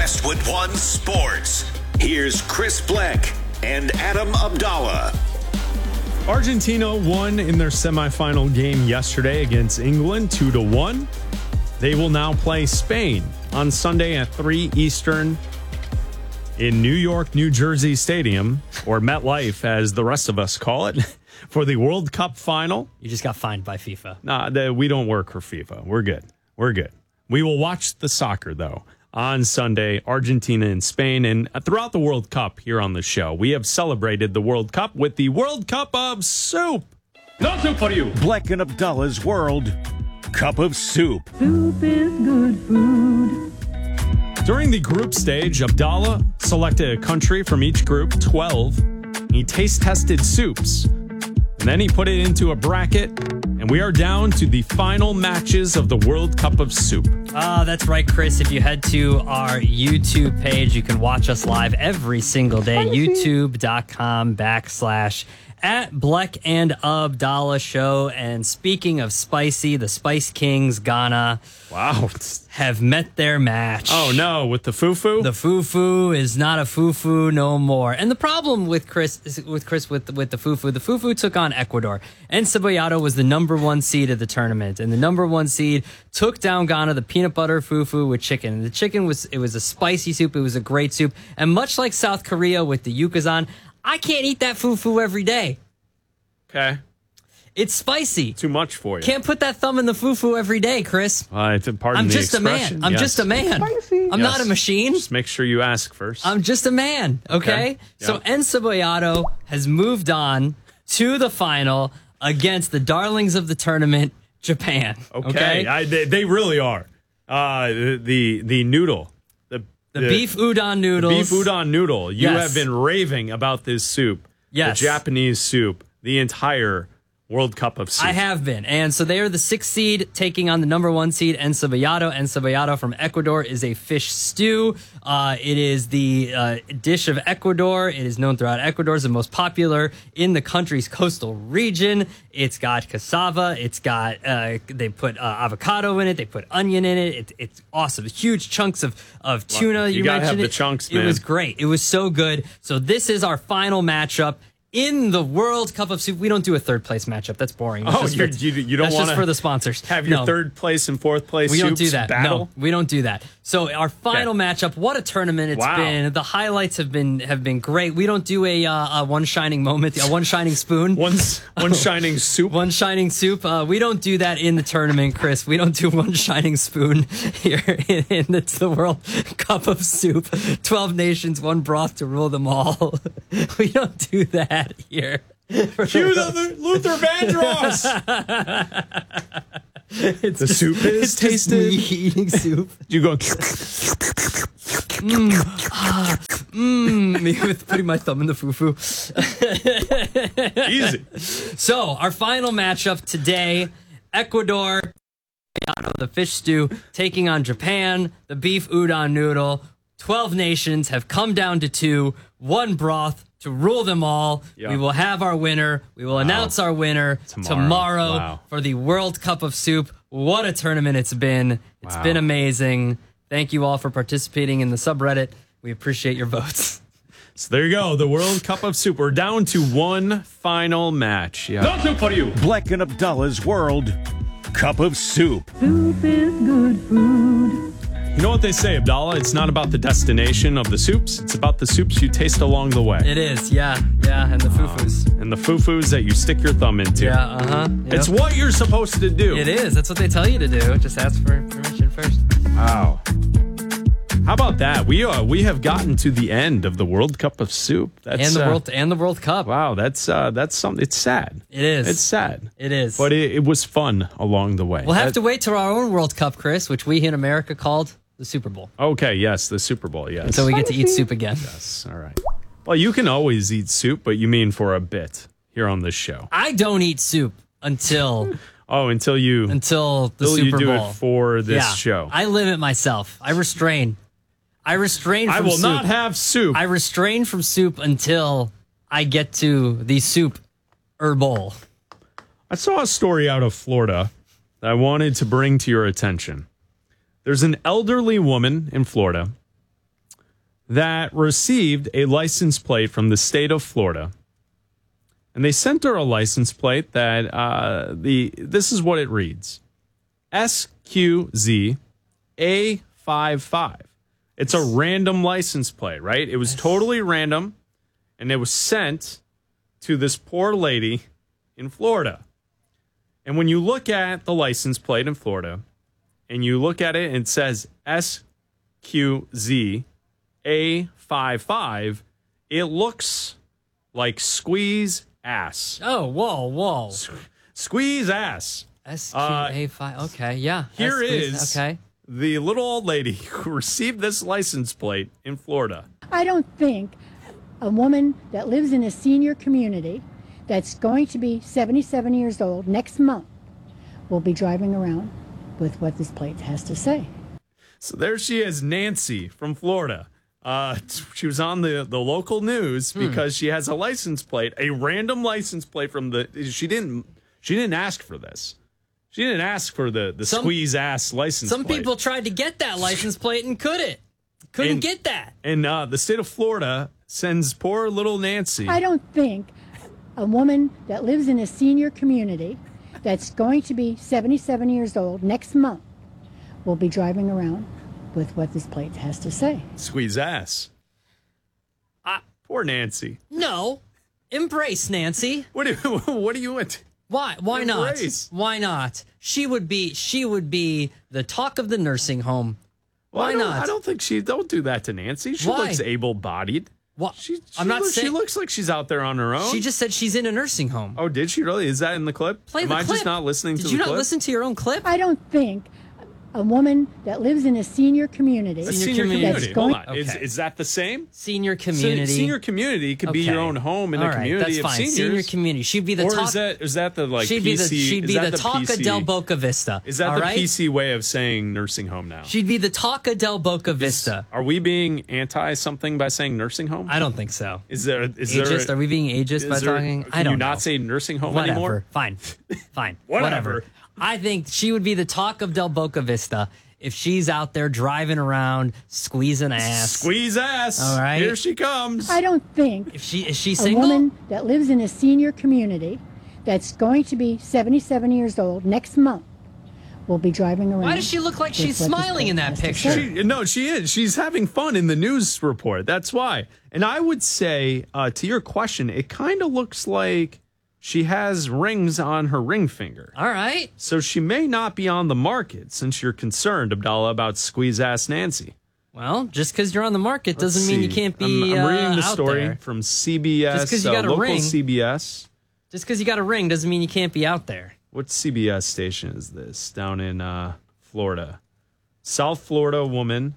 Westwood One Sports. Here's Chris Bleck and Adam Abdallah. Argentina won in their semifinal game yesterday against England 2-1. They will now play Spain on Sunday at 3 Eastern in New York, New Jersey Stadium, or MetLife as the rest of us call it, for the World Cup final. You just got fined by FIFA. Nah, we don't work for FIFA. We're good. We're good. We will watch the soccer, though, on Sunday, Argentina and Spain. And throughout the World Cup here on the show, we have celebrated the World Cup with the World Cup of Soup. No soup for you. Bleck and Abdallah's World Cup of Soup. Soup is good food. During the group stage, Abdallah selected a country from each group, 12. He taste tested soups. And then he put it into a bracket. And we are down to the final matches of the World Cup of Soup. That's right, Chris. If you head to our YouTube page, you can watch us live every single day. YouTube.com/@Bleck and Abdallah Show. And speaking of spicy, the Spice Kings, Ghana, wow, have met their match. Oh, no, with the fufu? The fufu is not a fufu no more. And the problem with the fufu took on Ecuador. And Cebollado was the number 1 seed of the tournament. And the number 1 seed took down Ghana, the peanut butter fufu with chicken. And the chicken was a spicy soup. It was a great soup. And much like South Korea with the Yukazan, I can't eat that fufu every day. Okay. It's spicy. Too much for you. Can't put that thumb in the fufu every day, Chris. I'm just a man. I'm just a man. I'm not a machine. Just make sure you ask first. I'm just a man, okay? So Encebollado has moved on to the final against the darlings of the tournament, Japan. Okay? They really are. The noodle. The beef udon noodles. Beef udon noodle. You Yes. have been raving about this soup. Yes. The Japanese soup. The entire World Cup of Soup. I have been. And so they are the 6th seed taking on the number 1 seed, Encebollado. Encebollado from Ecuador is a fish stew. It is the dish of Ecuador. It is known throughout Ecuador as the most popular in the country's coastal region. It's got cassava. It's got, they put avocado in it. They put onion in it. It's awesome. Huge chunks of tuna. You gotta mentioned have the chunks, man. It was great. It was so good. So this is our final matchup in the World Cup of Soup. We don't do a third place matchup. That's boring. You don't want That's just for the sponsors. Have your third place and fourth place We don't soups do that. battle? No, we don't do that. So our final matchup, what a tournament it's been. The highlights have been great. We don't do a one shining moment, a one shining spoon. One shining soup. One shining soup. We don't do that in the tournament, Chris. We don't do one shining spoon here in the World Cup of Soup. 12 nations, one broth to rule them all. We don't do that here. Cue Luther Vandross. The soup is tasted. Me eating soup. You go. Me with putting my thumb in the fufu. Easy. So our final matchup today: Ecuador, the fish stew, taking on Japan, the beef udon noodle. 12 nations have come down to 2. One broth to rule them all. Yep. We will have our winner. We will announce our winner tomorrow for the World Cup of Soup. What a tournament it's been. It's been amazing. Thank you all for participating in the subreddit. We appreciate your votes. So there you go. The World Cup of Soup. We're down to one final match. Yeah. No soup for you. Bleck and Abdallah's World Cup of Soup. Soup is good food. You know what they say, Abdallah? It's not about the destination of the soups. It's about the soups you taste along the way. It is, yeah, and the fufus. And the fufus that you stick your thumb into. Yeah, Yep. It's what you're supposed to do. It is. That's what they tell you to do. Just ask for permission first. Wow. How about that? We have gotten to the end of the World Cup of Soup. And the World Cup. Wow, that's something. It's sad. It is. It's sad. It is. But it was fun along the way. We'll have to wait till our own World Cup, Chris, which we in America called the Super Bowl. Okay, yes, the Super Bowl, yes. So we get to eat soup again. Yes, all right. Well, you can always eat soup, but you mean for a bit here on this show. I don't eat soup until until the Super you do Bowl. It for this show. I limit myself. I restrain. I will soup. Not have soup. I restrain from soup until I get to the soup bowl. I saw a story out of Florida that I wanted to bring to your attention. There's an elderly woman in Florida that received a license plate from the state of Florida. And they sent her a license plate that this is what it reads. SQZ A55. It's a random license plate, right? It was totally random, and it was sent to this poor lady in Florida. And when you look at the license plate in Florida, and you look at it and it says SQZ A55, it looks like squeeze ass. Oh, whoa. Squeeze ass. SQA5. Okay, yeah. Here Squeeze- is Okay. the little old lady who received this license plate in Florida. I don't think a woman that lives in a senior community that's going to be 77 years old next month will be driving around with what this plate has to say. So there she is, Nancy from Florida. She was on the local news because she has a license plate, a random license plate from the. She didn't ask for this. She didn't ask for the squeeze ass license plate. Some people tried to get that license plate and couldn't get that. And the state of Florida sends poor little Nancy. I don't think a woman that lives in a senior community that's going to be 77 years old next month will be driving around with what this plate has to say. Squeeze ass. Poor Nancy. No. Embrace Nancy. What do you want? Why Embrace. not? Why not? She would be the talk of the nursing home. Why not? I don't think don't do that to Nancy. She Why? looks able-bodied. What? She saying looks like she's out there on her own. She just said she's in a nursing home. Oh, did she really? Is that in the clip? Play Am the I clip. just not listening to the Did you clip? not listen to your own clip? I don't think a woman that lives in a senior community A Senior senior community. community. That's Hold on. Okay. Is that the same? Senior community. Senior community could be your own home in All a right, community that's of fine. seniors. Senior community. She'd be the or talk. is that the like she'd PC? be is that the Talca PC? del Boca Vista. Is that all the right? PC way of saying nursing home now? She'd be the Talca del Boca Vista. Are we being anti something by saying nursing home? I don't think so. Is there Ageist? Are we being ageist by talking? Can I don't you know. not say nursing home Whatever. anymore? Fine. Whatever. I think she would be the talk of Del Boca Vista if she's out there driving around, squeezing ass. Squeeze ass. All right. Here she comes. I don't think Is she a single? woman that lives in a senior community that's going to be 77 years old next month will be driving around. Why does she look like with she's what this smiling in plate that has to picture? say. No, she is. She's having fun in the news report. That's why. And I would say, to your question, it kind of looks like she has rings on her ring finger. All right. So she may not be on the market since you're concerned, Abdallah, about squeeze ass Nancy. Well, just because you're on the market Let's doesn't mean you see. can't be I'm reading the out story there. from CBS, Just 'cause you got a local ring. CBS. Just because you got a ring doesn't mean you can't be out there. What CBS station is this? Down in Florida. South Florida woman,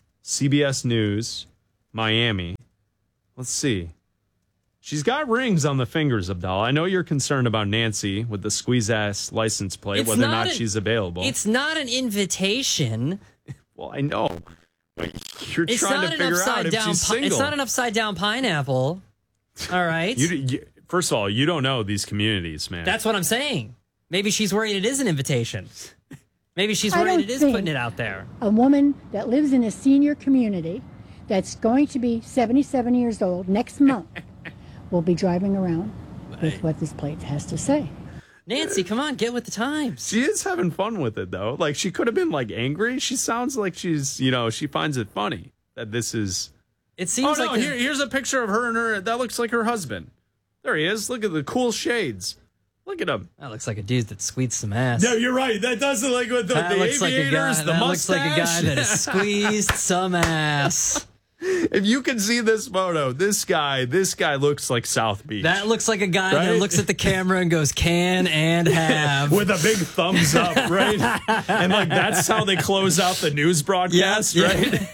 CBS News, Miami. Let's see. She's got rings on the fingers, Abdallah. I know you're concerned about Nancy with the squeeze ass license plate, It's whether or not not she's available. It's not an invitation. Well, I know. But you're It's trying not to an figure out upside if down. she's single. It's not an upside down pineapple. All right. First of all, you don't know these communities, man. That's what I'm saying. Maybe she's worried it is an invitation. Maybe she's I worried don't it is think- putting it out there. A woman that lives in a senior community that's going to be 77 years old next month will be driving around with what this plate has to say. Nancy, come on, get with the times. She is having fun with it, though. Like, she could have been, like, angry. She sounds like she's, she finds it funny that this is... It seems like here's a picture of her and her... That looks like her husband. There he is. Look at the cool shades. Look at him. that looks like a dude that squeezed some ass. No, you're right. That does look like with the looks like a guy. aviators, the That mustache. looks like a guy that has squeezed some ass. If you can see this photo, this guy looks like South Beach. That looks like a guy that Right? looks at the camera and goes, "Can and have." with a big thumbs up, right? And like that's how they close out the news broadcast, Yes,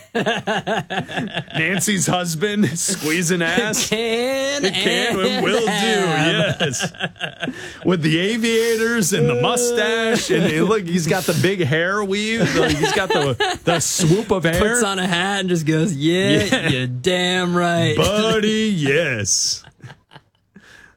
right? Nancy's husband squeezing ass. Can It can and and will do, have. yes. With the aviators and the mustache, and look, he's got the big hair weave. Like, he's got the swoop of hair. Puts on a hat and just goes, "Yeah, Yeah. you're damn right." Buddy, yes.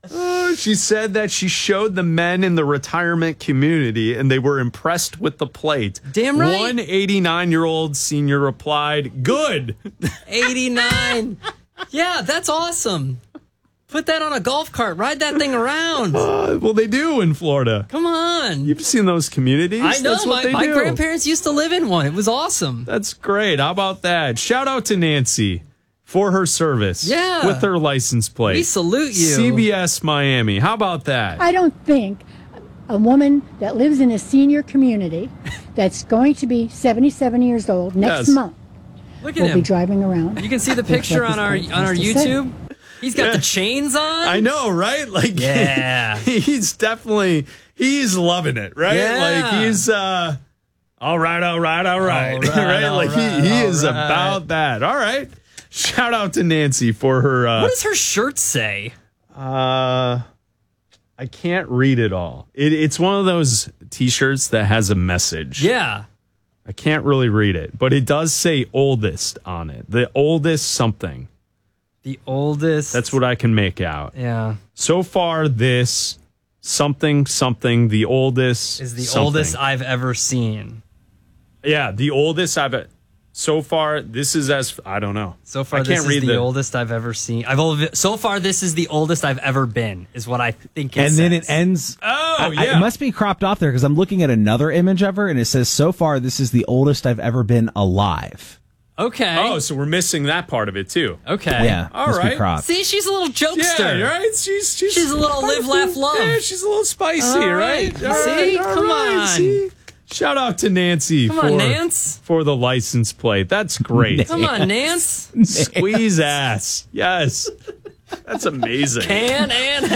She said that she showed the men in the retirement community and they were impressed with the plate. Damn right. One 89-year-old senior replied, "Good." 89. Yeah, that's awesome. Put that on a golf cart. Ride that thing around. Well, they do in Florida. Come on. You've seen those communities? I know. That's what they My do. grandparents used to live in one. It was awesome. That's great. How about that? Shout out to Nancy for her service. Yeah. With her license plate. We salute you. CBS Miami. How about that? I don't think a woman that lives in a senior community that's going to be 77 years old next Yes. month Look at will be him. driving around. You can see the with what picture this on our plate has to say. YouTube. He's got the chains on. I know, right? Like, Yeah. he's loving it, right? Yeah. Like, he's, all right. All right, right? all Like, right, he all is right. about that. All right. Shout out to Nancy for her, What does her shirt say? I can't read it all. It's one of those t-shirts that has a message. Yeah. I can't really read it, but it does say oldest on it. The oldest something. The oldest. That's what I can make out. Yeah. So far, this something, the oldest Is the something. oldest I've ever seen. Yeah, the oldest so far, this is I don't know. So far, I this can't is read the oldest I've ever seen. So far, this is the oldest I've ever been, is what I think it says. And then it ends. Oh, yeah. It must be cropped off there because I'm looking at another image of her and it says, so far, this is the oldest I've ever been alive. Okay. Oh, so we're missing that part of it, too. Okay. Yeah. All must right. be cropped. See, she's a little jokester. Yeah, you're right. She's a little live, laugh, love. Yeah, she's a little spicy, All right? right. See? Come on. See? Shout out to Nancy Come on, Nance. for the license plate. That's great. Come on, Nance. Squeeze ass. Yes. That's amazing. Can and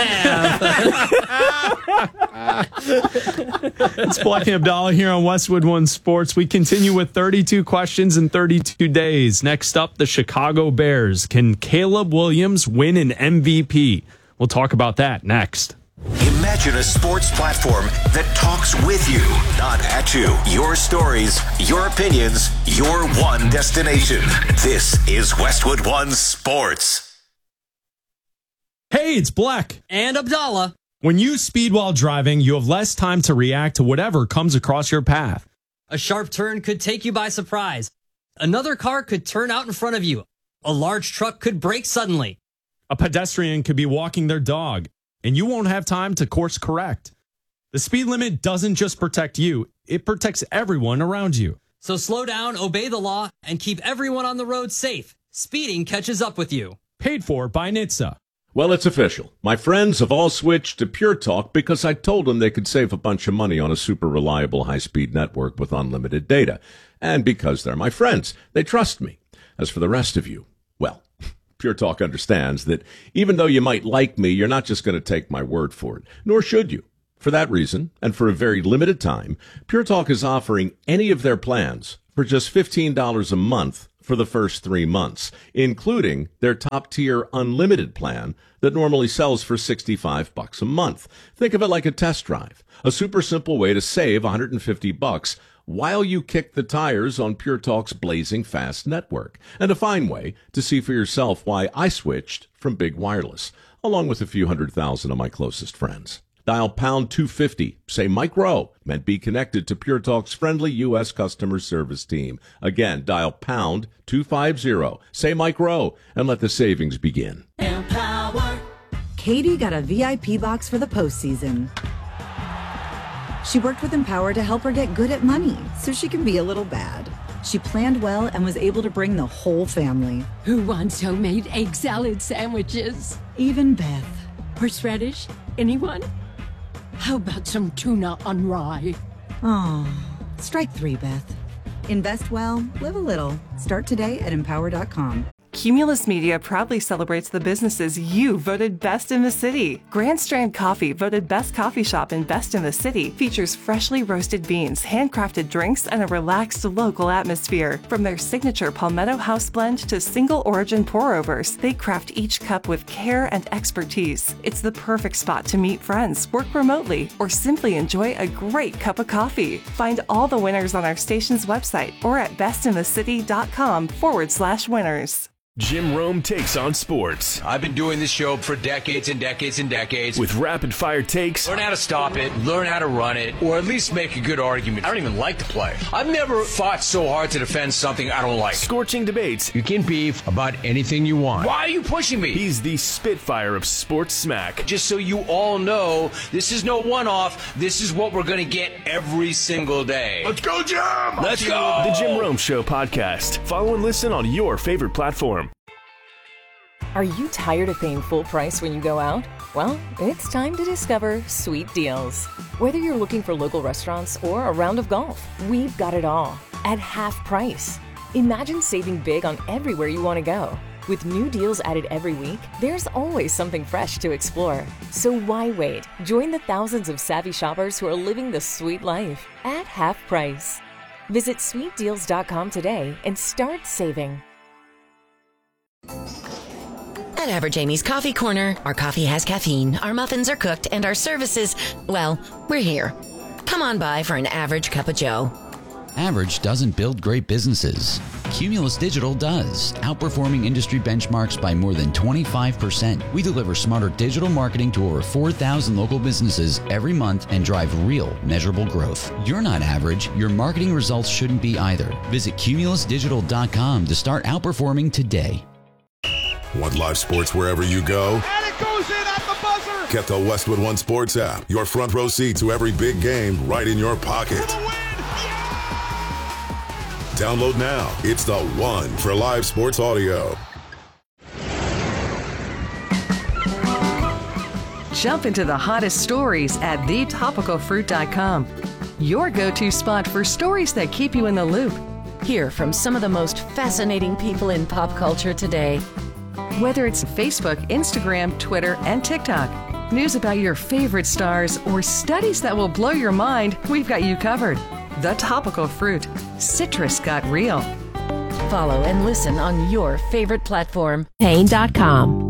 have. It's Black and Abdallah here on Westwood One Sports. We continue with 32 questions in 32 days. Next up, the Chicago Bears. Can Caleb Williams win an MVP? We'll talk about that next. Imagine a sports platform that talks with you, not at you. Your stories, your opinions, your one destination. This is Westwood One Sports. Hey, it's Black. And Abdallah. When you speed while driving, you have less time to react to whatever comes across your path. A sharp turn could take you by surprise. Another car could turn out in front of you. A large truck could brake suddenly. A pedestrian could be walking their dog, and you won't have time to course correct. The speed limit doesn't just protect you, it protects everyone around you. So slow down, obey the law, and keep everyone on the road safe. Speeding catches up with you. Paid for by NHTSA. Well, it's official. My friends have all switched to Pure Talk because I told them they could save a bunch of money on a super reliable high-speed network with unlimited data. And because they're my friends, they trust me. As for the rest of you, well, Pure Talk understands that even though you might like me, you're not just going to take my word for it, nor should you. For that reason, and for a very limited time, Pure Talk is offering any of their plans for just $15 a month for the first 3 months, including their top-tier unlimited plan that normally sells for $65 a month. Think of it like a test drive, a super simple way to save $150 while you kick the tires on Pure Talk's blazing fast network, and a fine way to see for yourself why I switched from Big Wireless, along with a few 100,000 of my closest friends. Dial pound 250, say Mike Rowe, and be connected to Pure Talk's friendly U.S. customer service team. Again, dial pound 250, say Mike Rowe, and let the savings begin. Katie got a VIP box for the postseason. She worked with Empower to help her get good at money so she can be a little bad. She planned well and was able to bring the whole family. Who wants homemade egg salad sandwiches? Even Beth. Horseradish? Anyone? How about some tuna on rye? Oh, strike 3, Beth. Invest well, live a little. Start today at Empower.com. Cumulus Media proudly celebrates the businesses you voted best in the city. Grand Strand Coffee, voted best coffee shop and best in the city, features freshly roasted beans, handcrafted drinks, and a relaxed local atmosphere. From their signature Palmetto House blend to single origin pour-overs, they craft each cup with care and expertise. It's the perfect spot to meet friends, work remotely, or simply enjoy a great cup of coffee. Find all the winners on our station's website or at bestinthecity.com/winners. Jim Rome Takes on Sports. I've been doing this show for decades and decades and decades. With rapid-fire takes. Learn how to stop it, learn how to run it, or at least make a good argument. I don't even like to play. I've never fought so hard to defend something I don't like. Scorching debates. You can beef about anything you want. Why are you pushing me? He's the Spitfire of sports smack. Just so you all know, this is no one-off. This is what we're going to get every single day. Let's go, Jim! Let's go! The Jim Rome Show podcast. Follow and listen on your favorite platform. Are you tired of paying full price when you go out? Well, it's time to discover Sweet Deals. Whether you're looking for local restaurants or a round of golf, we've got it all at half price. Imagine saving big on everywhere you want to go. With new deals added every week, there's always something fresh to explore. So why wait? Join the thousands of savvy shoppers who are living the sweet life at half price. Visit sweetdeals.com today and start saving. At Average Amy's Coffee Corner, our coffee has caffeine, our muffins are cooked, and our services, well, we're here. Come on by for an average cup of joe. Average doesn't build great businesses. Cumulus Digital does, outperforming industry benchmarks by more than 25%. We deliver smarter digital marketing to over 4,000 local businesses every month and drive real, measurable growth. You're not average. Your marketing results shouldn't be either. Visit cumulusdigital.com to start outperforming today. Want live sports wherever you go? And it goes in at the buzzer! Get the Westwood One Sports app. Your front row seat to every big game right in your pocket. Download now. It's the one for live sports audio. Jump into the hottest stories at thetopicalfruit.com. Your go-to spot for stories that keep you in the loop. Hear from some of the most fascinating people in pop culture today. Whether it's Facebook, Instagram, Twitter, and TikTok, news about your favorite stars, or studies that will blow your mind, we've got you covered. The Topical Fruit. Citrus got real. Follow and listen on your favorite platform. Pain.com.